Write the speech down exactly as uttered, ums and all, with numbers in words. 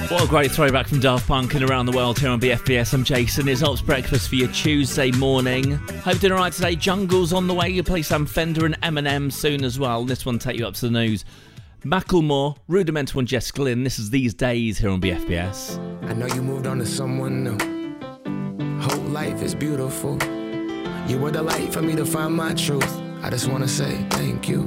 What a great throwback from Daft Punk and Around the World here on B F B S. I'm Jason. It's Ops Breakfast for your Tuesday morning. Hope you're doing alright today. Jungle's on the way. You play Sam Fender and Eminem soon as well. This one take you up to the news. Macklemore, Rudimental and Jess Glynn. This is These Days here on B F B S. I know you moved on to someone new. Whole life is beautiful. You were the light for me to find my truth. I just wanna say thank you.